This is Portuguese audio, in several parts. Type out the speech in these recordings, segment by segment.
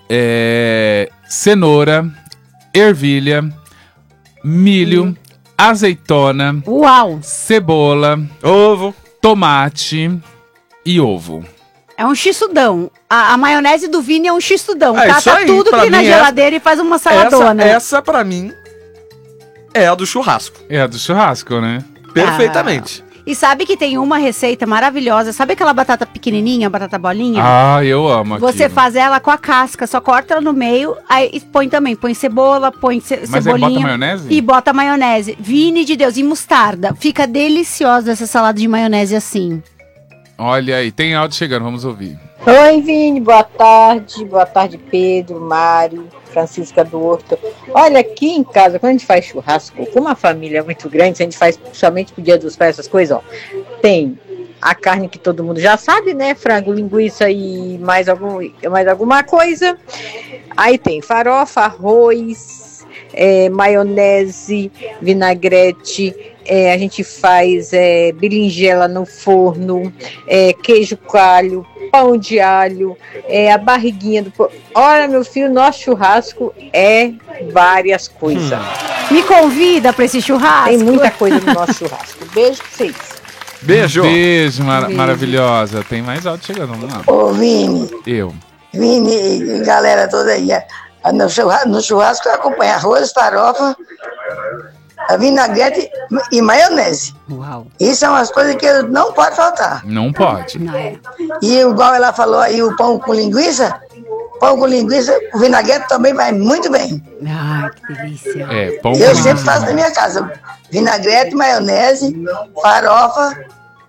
cenoura, ervilha, milho, azeitona, Uau! cebola, Ovo. tomate e ovo. É um x-tudão. A maionese do Vini é um x-tudão. É isso Cata aí, tudo que pra tem na mim, geladeira e faz uma saladona. Essa pra mim é a do churrasco. É a do churrasco, né? Perfeitamente. E sabe que tem uma receita maravilhosa. Sabe aquela batata pequenininha, batata bolinha? Ah, eu amo aquilo. Você faz ela com a casca, só corta ela no meio, aí põe cebola, põe Mas cebolinha. aí bota maionese? E bota maionese. Vini de Deus, e mostarda. Fica deliciosa essa salada de maionese assim. Olha aí, tem áudio chegando, vamos ouvir. Oi, Vini, boa tarde. Boa tarde, Pedro, Mário, Francisca do Horto. Olha, aqui em casa, quando a gente faz churrasco, como a família é muito grande, a gente faz somente pro Dia dos Pais, essas coisas, ó. Tem a carne que todo mundo já sabe, né? Frango, linguiça e mais alguma coisa. Aí tem farofa, arroz, maionese, vinagrete. A gente faz berinjela no forno, queijo coalho, pão de alho, a barriguinha do porco. Olha, meu filho, nosso churrasco é várias coisas. Me convida pra esse churrasco? Tem muita coisa no nosso churrasco. Beijo pra vocês. Beijo. Beijo, maravilhosa. Tem mais áudio chegando, vamos lá. Ô, Vini, Vini e galera toda aí. No churrasco acompanha arroz, farofa, vinagrete e maionese. Uau. Isso são as coisas que não pode faltar. Não pode. Não é. E igual ela falou aí, o pão com linguiça, o vinagrete também vai muito bem. Ai, que delícia. Pão Eu com sempre linguiça. faço na minha casa. Vinagrete, maionese, farofa.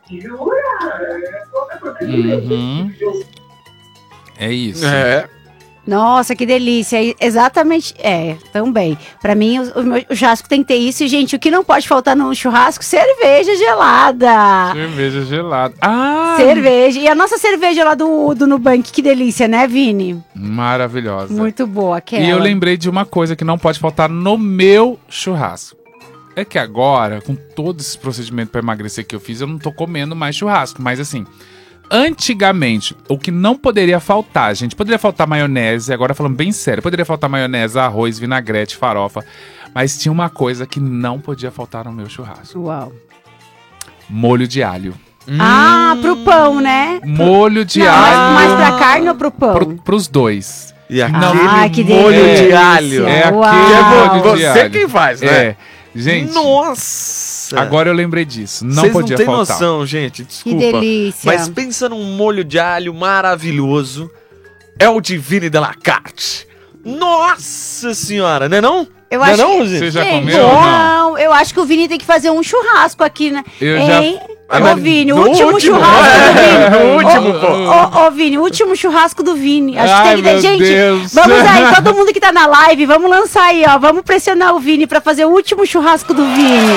Uhum. É isso. Nossa, que delícia. Exatamente, também. Pra mim, o churrasco tem que ter isso. E, gente, o que não pode faltar no churrasco? Cerveja gelada. Cerveja gelada. Ah! Cerveja. E a nossa cerveja lá do Nubank, que delícia, né, Vini? Maravilhosa. Muito boa, aquela. E eu lembrei de uma coisa que não pode faltar no meu churrasco. É que agora, com todo esse procedimento pra emagrecer que eu fiz, eu não tô comendo mais churrasco. Mas assim, antigamente, o que não poderia faltar, gente, poderia faltar maionese, agora falando bem sério, poderia faltar maionese, arroz, vinagrete, farofa, mas tinha uma coisa que não podia faltar no meu churrasco. Uau. Molho de alho. Ah, pro pão, né? Molho de Não, alho. mais pra carne ou pro pão? Pros dois. E Ai, que aquele molho delícia. de alho. Uau. Aquele molho de Você alho. quem faz, né? Gente, Nossa! agora eu lembrei disso. Não Vocês podia não têm faltar. noção, gente. Desculpa. Que delícia. Mas pensa num molho de alho maravilhoso. É o Divine de la Carte. Nossa senhora, não é não? Eu Não é acho não, que... gente? Você já Gente, comeu ou não? Não, eu acho que o Vini tem que fazer um churrasco aqui, né? Eu já- Ô, Vini, o No último último, churrasco do Vini. no último, pô. Ô, Vini, o último churrasco do Vini. Acho que Ai, tem que ter. meu Gente, Deus. vamos aí, todo mundo que tá na live, vamos lançar aí, ó. Vamos pressionar o Vini pra fazer o último churrasco do Vini.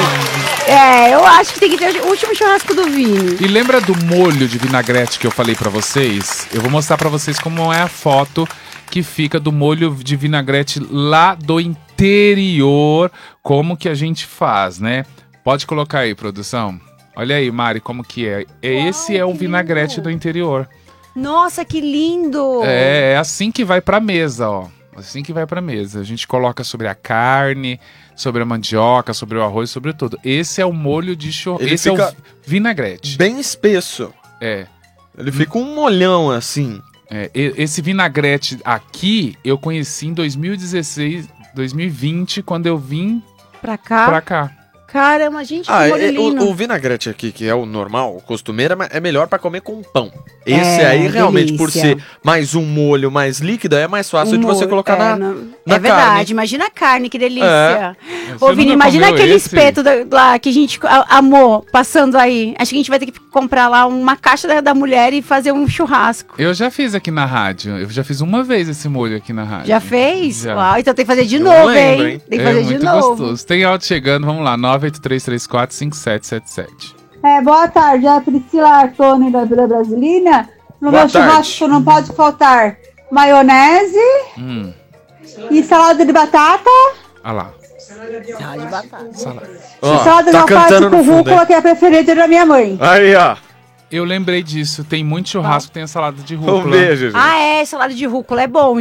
Eu acho que tem que ter o último churrasco do Vini. E lembra do molho de vinagrete que eu falei pra vocês? Eu vou mostrar pra vocês como é a foto que fica do molho de vinagrete lá do interior, como que a gente faz, né? Pode colocar aí, produção. Olha aí, Mari, como que é. Esse é o vinagrete do interior. Nossa, que lindo! É assim que vai pra mesa, ó. Assim que vai pra mesa. A gente coloca sobre a carne, sobre a mandioca, sobre o arroz, sobre tudo. Esse é o molho de churrasco. Ele Esse é fica o vinagrete. Bem espesso. Ele fica um molhão assim. Esse vinagrete aqui eu conheci em 2016, 2020, quando eu vim Pra cá? pra cá. Caramba, gente, que molho lindo. O vinagrete aqui, que é o normal, o costumeiro, é melhor pra comer com pão. Esse aí, realmente, por delícia. ser mais um molho mais líquido, é mais fácil de você colocar na É verdade, carne. imagina a carne, que delícia. Você Ô, Vini, nunca imagina comeu aquele esse? espeto lá que a gente amou, passando aí. Acho que a gente vai ter que comprar lá uma caixa da mulher e fazer um churrasco. Eu já fiz aqui na rádio. Eu já fiz uma vez esse molho aqui na rádio. Já fez? Já. Uau, então tem que fazer de Eu novo, lembro, hein? hein? Tem que fazer de muito novo. gostoso. Tem áudio chegando, vamos lá, 983345777. Boa tarde, é a Priscila Artoni da Vila Brasilina. No Boa meu churrasco tarde. não pode faltar maionese e salada de batata. Olha lá. Ó, E salada de tá alface cantando com no fundo, rúcula, hein? que é a preferida da minha mãe. Aí, ó. Eu lembrei disso. Tem muito churrasco que tem a salada de rúcula. Um beijo, gente. Ah, salada de rúcula é bom,